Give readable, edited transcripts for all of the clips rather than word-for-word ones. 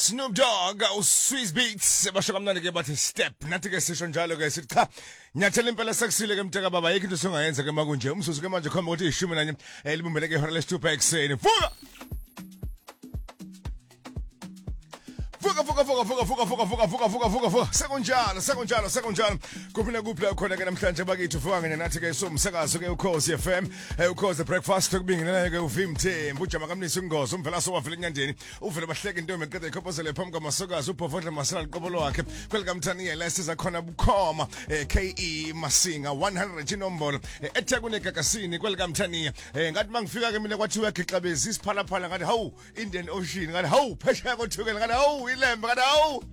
Snoop Dogg Swiss Beats basho kamnandi ke bathi step nathi ke sisho njalo ke sithi cha nyathela impela sekusile ke mteka baba yikho into songayenza ke makunje umsusu ke manje khomba ukuthi 11 libumbele ke ihora lesithupha ekseni vuka vuka sekunjalo kuphina kuphela khona ke namhlanje bakithi vuka ngene nathi ke somsakazo ke uKhosi FM uKhosi breakfast kubingelela ke uVimthembu ujama kamnisi ungozo umvela sowavela enyandeni uvele bahleke intombi eqeda ikhophozele phambi kwamasakazo uPhofondla Masela liqobolo wakhe kwelikamthaniya la siza khona bukhoma KE Masinga 100 inombolo eThekwini eGagasini kwelikamthaniya ngathi mangifika ke mina kwathiwa gixabezi isiphalaphala ngathi hawu Indian Ocean ngathi hawu phesheya kothukela ngathi hawu ilembe ngathi hawu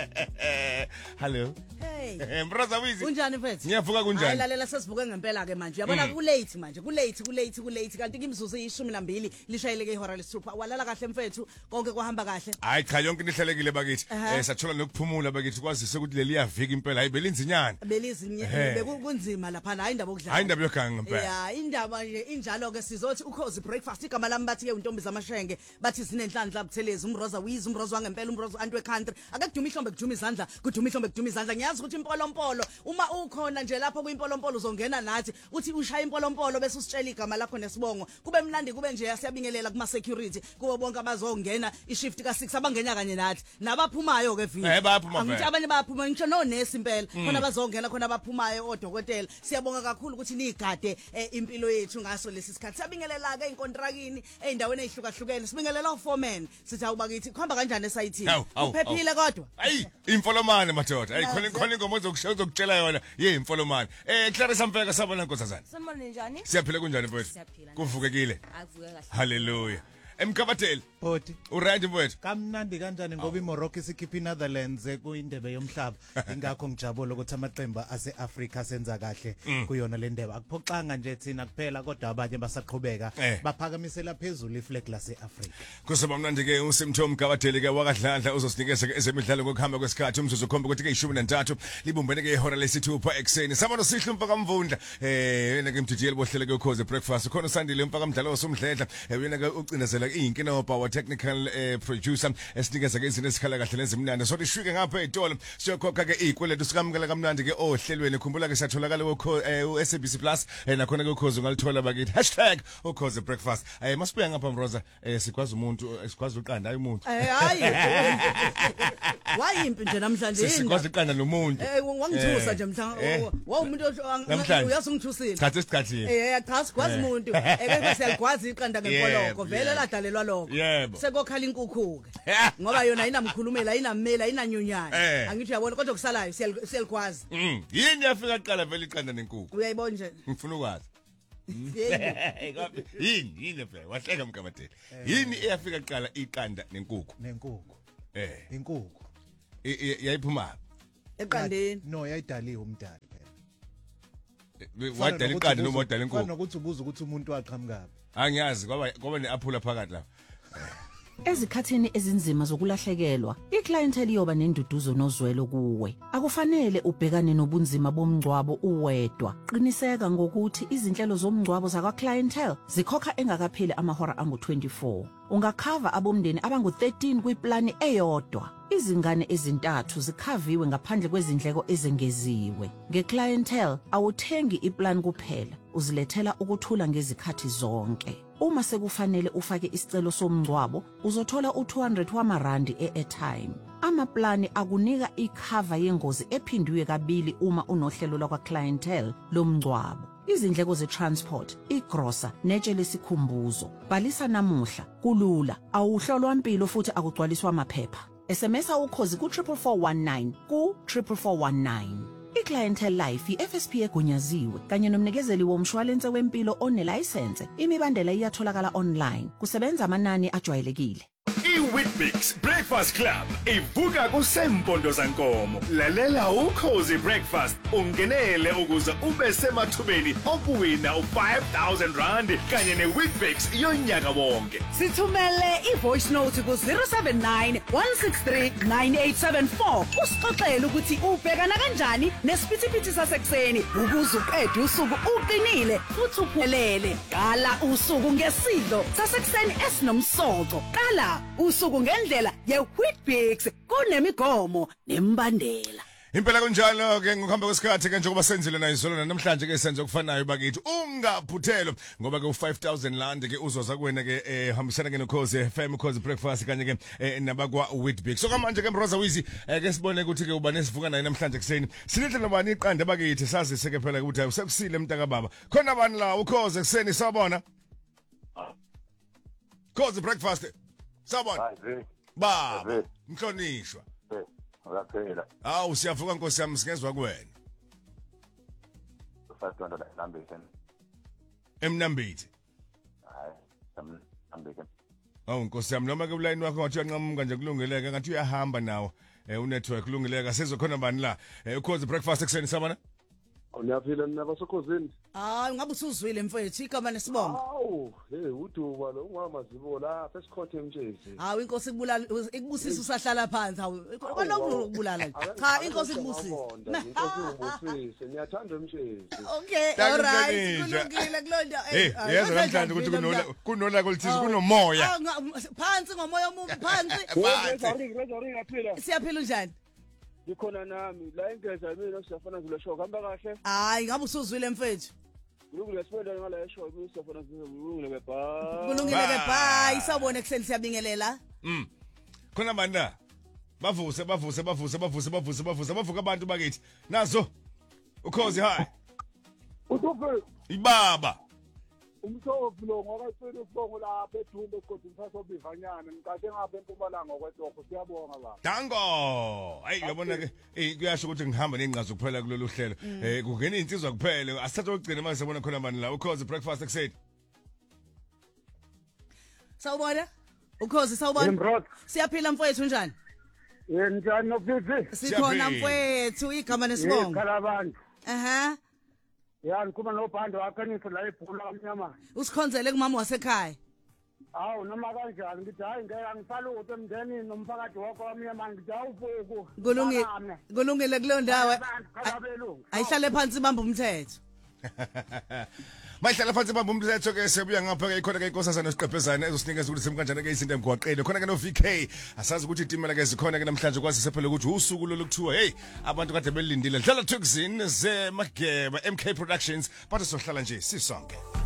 hello hey brother Wizi kunjani mfethu ngiyavuka kunjani hayi lalela sesivuke ngempela ke manje uyabona ku late manje ku late kanti imzuzu yi12 lishayeleke ihora lesithupha walala kahle mfethu konke kwahamba kahle hayi cha yonke nihlelekile bakithi sathola nokuphumula bakithi kwazise ukuthi leli yavika impela hayi belinzinyana bekunzima lapha hayi indaba okudlala hayi indaba yoganga ngempela yeah indaba nje injalo ke sizothi uKhosi breakfast igama lami bathi ke untombi zamashenge bathi zinenhlanhla buthelezi umroza Wizi umroza wangempela umroza antwe country akakuduma ihlombe kuduma izandla kuduma ihlombe kuduma izandla ngiyazi ukuthi impolompolo uma ukhona nje lapho kuimpolompolo uzongena nathi uthi ushaya impolompolo bese usitshela igama lakho nesibongo kube mnandi kube nje siyabingelela kuma security kubo bonke abazongena ishift ka6 abangena kanye nathi nabaphumayo ke vini angithi abanye bayaphuma ngisho no nurse impela khona bazongena khona abaphumayo odokotela siyabonga kakhulu ukuthi nigade impilo yethu ngaso lesi sikhathi siyabingelela ke inkontrakini eindaweni ezihlukahlukene sibingelela uforeman sithi awubakithi kuhamba kanjani esayithini uphephile kodwa hayi imfolomane madoda hayi khona ingoma ezokutshela yona imfolomane Clarissa Mfeka sabona nkosazana sanibona njani siyaphila kunjani mfowethu kuvukekile avuke kahle haleluya Emkabatheli Boti uright mfowethu kamnandi kanjani ngoba iMorocco isikhipha iNetherlands kuindebe yomhlaba ingakho ngijabule ukuthi amaqembu aseAfrica senza kahle kuyona le ndebe akuphoxanga nje thina kuphela kodwa abanye basaqhubeka baphakamisela phezulu iflag laseAfrica kusaba mnandi ke uSimtho Mkabatheli ke wakadlandla uzosinikeza ke ezemidlalo ngokuhamba kwesikhathi umzuzu khomba ukuthi ke 13 libumbene ke ihora lesithupha ekseni sabona sihle mfaka mvundla yena ke mthijeli bohlele ke ukhoze breakfast khona usandile mfaka mdlalo osumdledla yena ke ucinezela inkinga power technical producer esinikeza ke izinto esikhala kahle lezimnandi so lishike ngapha etolo siyokhokha ke ikweletu sikamukela kamnandi ke ohlelweni khumbula ke siyatholakala uSABC Plus nakhona ke ukhozi ungalithola bakithi #ukhozi breakfast masibuya ngapha Mroza sikwazi umuntu sikwazi uqanda hayi umuntu hayi wayimpi nje namhlanje sikwazi uqanda nomuntu wangithusa nje mhlanga umuntu uyasungithusile cha isikhathi cha sikwazi umuntu bese siyakwazi iqanda ngempoloko vele ladalelwa lokho sekokhala inkukhu ke ngoba yona ayinamkhulumela ayinammeli ayinanyunyana angithi uyabona kodwa kusalayo siyalikwazi yini yafika qala vele iqanda nenkukhu uyayibona nje ngifuna ukwazi yini phela wahleka Mkabatheli yini eyafika qala iqanda nenkukhu inkukhu yayiphuma eqandeni no yayidaliwe umdali phela wadala iqanda noma wadala inkukhu nokuthi ubuza ukuthi umuntu waqhamuka angiyazi ngoba neaphula phakathi lapha Ezikhathini ezinzima zokulahlekelwa, iclientele iyoba nenduduzo nozwelo kuwe. Akufanele ubhekane nobunzima bomngcwabo uwedwa. Qiniseka ngokuthi izinhlelo zomngcwabo zakwa-clientele zikhokha engakapheli amahora angu-24. Ungakhava abomndeni abangu-13 kwiplani eyodwa. Izingane ezintathu zikhaviwe ngaphandle kwezindleko ezengeziwe. Nge-clientele awuthengi iplan kuphela, uzilethela ukuthula ngezikhathi zonke. Uma sekufanele ufake isicelo somngcwabo, uzothola u200 wamarandi e-airtime. Amaplani akunika ikhava yengozi ephindwe kabili uma unohlelo lakwa-clientele lomngcwabo. Izindleko ze-transport, igrosa, netshe lesikhumbuzo. Bhalisa namuhla, kulula, awuhlolwa impilo futhi akugcwaliswa amaphepha. SMSa ukhozi ku-44419 ku-44419. I-Clientele Life yi-FSP egunyaziwe kanye nomnikezeli womshwalense wempilo onelayisense. Imibandela iyatholakala online. Kusebenza amanani ajwayelekile. iWheatBix Breakfast Club ivuka kusempondo zankomo. Lalela ukhozi breakfast ungenele ukuze ube semathubeni okuwina u5,000 rand kanye neWheatBix yonyaka wonke. Sithumele ivoice note ku 079 163 9874 usixoxele ukuthi ubhekana kanjani nesiphithiphithi sasekuseni ukuze uqede usuku uqinile futhi uphelele. Qala usuku ngesidlo sasekuseni esinomsoco. Qala usuku usuku ngendlela ye-Whitbix kunemigomo nembandela. Impela kunjalo ke ngokuhamba kwesikhathi ke njengoba senzile nayo izolo namhlanje ke senze okufanayo bakithi ungaphuthelwa ngoba ke u5000 rand ke uzoza kuwena ke hambisana ke noKhosi FM Khosi Breakfast kanye ke nabakwa Whitbix. So manje ke Mroza Wizi ke sibone ukuthi ke uba nesivuka naye namhlanje kuseni silihle nobani iqanda bakithi sazise ke phela ukuthi usekusile mntaka baba khona abani la uKhosi kuseni sabona Khosi Breakfast sabona baba mhlonishwa Uyaphela. Hawu siyavuka Nkosi yami singezwe kuwena. Ufasonto la Nambithe. Emnambithi. Hayi, Nambithe. Hawu Nkosi yami noma ke uline wakho ngathi uyanqamuka nje kulungeleka ngathi uyahamba nawo. Unetwork kulungeleka sezokhona bani la. Ukhozi breakfast ekseni sabona? Uyaphila nina basokhosini? Hayi ngabe usuzwile mfethu igama nesibongo. Hawu, uduba lo ungamazibo la first court emtshezi. Hawu inkosi ikubulala ikubusisa usahlala phansi hawu. Kwalokho ukubulala. Cha inkosi ikubusisa. Inkosi ngibusise, niyathanda emtshezi. Okay, alright. Kulungile kulonda. Yeza namhlanje ukuthi kunola kolithize kunomoya. Phansi ngomoya omubi phansi. Rezoring aphila. Siyaphila njani? Ngikhona nami la ingeza mina siyafana kule show hamba kahle. Hayi ngabe usuzwile mfethu. Kulungile sifunda ngala show mina siyafana kulungile ke bye. Kulungile ke bye. Sawubona kuseni siyabingelela. Khona bani la? Bavuse bavuka abantu bakithi. Nazo. Ukhozi hi. Udupe Ibaba. umhlobo lo ngokwesini usibongo lapha edumbe egodini sasobivanyana ngicade ngapha eMpumalanga ngokwetoko siyabonga baba. Dango. Hayi yabona ke kuyasho ukuthi ngihamba nenqazo kuphela kulolu hlelo. Kungena insizwa kuphela asithathe ukugcina manje sibona khona manje la ukhozi breakfast ekseni. Sawubona? Ukhozi sawubona? Siyaphila mfowethu njani? Njani nofifi? Sikhona mfowethu igama nesibongo. Kalabantu. Aha. Ya ngikhuma nobhando wakhanisa la ebhula kamnyama. Usikhonzele kumama wasekhaya. Hawu noma kanjani ngithi hayi ngeke angisaluthe emndenini nomphakathi wakho wamnyama ngithi awufuku. Kulungile kulo ndawo. Ayihlale phansi bamba umthetho. Mayihlala phansi bamba umthetho ke sebuya ngapha ke ikhona ke inkosazana esiqephezana ezosinikeza ukuthi simkanjani ke izinto emgwaqeni khona ke no VK asazi ukuthi itimela ke zikhona ke namhlanje kwazise phela ukuthi usuku lolukuthiwa hey abantu kade belindile dlala Thuxin ze Mageba MK Productions bathi sohlala nje sisonke.